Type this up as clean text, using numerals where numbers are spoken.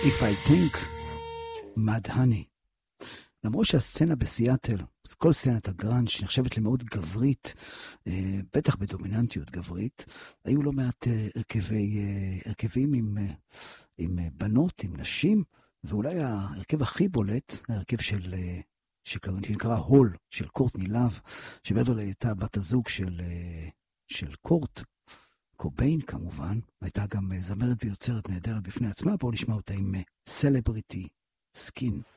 If I think, Mad Honey. למרות שהסצנה בסיאטל, כל סצנת הגראנג' נחשבת למאוד גברית, בטח בדומיננטיות גברית, היו לא מעט הרכבים עם בנות, עם נשים, ואולי ההרכב הכי בולט, ההרכב שנקרא הול, של קורטני לאב, שבעבר הייתה בת הזוג של קורט, קוביין כמובן, הייתה גם זמרת ויוצרת נהדרת בפני עצמה. בואו נשמע אותה עם סלבריטי סקין.